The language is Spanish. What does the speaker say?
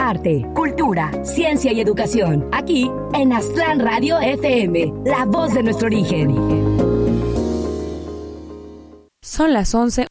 arte, cultura, ciencia y educación. Aquí en Aztlán Radio FM, la voz de nuestro origen. Son las 11